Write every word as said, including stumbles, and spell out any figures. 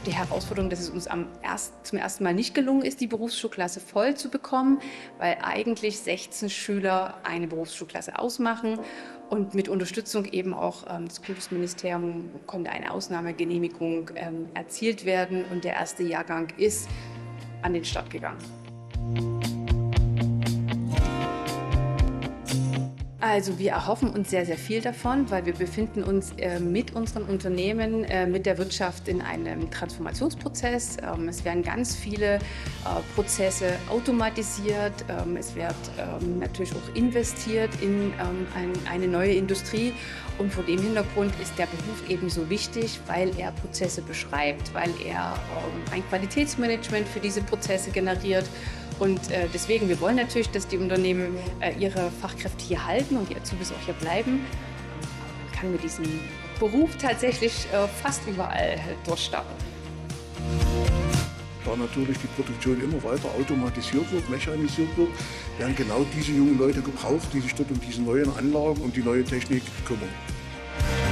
die Herausforderung, dass es uns am erst, zum ersten Mal nicht gelungen ist, die Berufsschulklasse voll zu bekommen, weil eigentlich sechzehn Schüler eine Berufsschulklasse ausmachen. Und mit Unterstützung eben auch ähm, des Kultusministeriums konnte eine Ausnahmegenehmigung ähm, erzielt werden und der erste Jahrgang ist an den Start gegangen. Also wir erhoffen uns sehr, sehr viel davon, weil wir befinden uns äh, mit unseren Unternehmen, äh, mit der Wirtschaft in einem Transformationsprozess. Ähm, es werden ganz viele äh, Prozesse automatisiert. Ähm, es wird ähm, natürlich auch investiert in ähm, ein, eine neue Industrie. Und vor dem Hintergrund ist der Beruf ebenso wichtig, weil er Prozesse beschreibt, weil er ähm, ein Qualitätsmanagement für diese Prozesse generiert. Und äh, deswegen, wir wollen natürlich, dass die Unternehmen äh, ihre Fachkräfte hier halten und die Azubis auch hier bleiben. Man kann mit diesem Beruf tatsächlich äh, fast überall durchstarten. Da natürlich die Produktion immer weiter automatisiert wird, mechanisiert wird, werden genau diese jungen Leute gebraucht, die sich dort um diese neuen Anlagen und die neue Technik kümmern.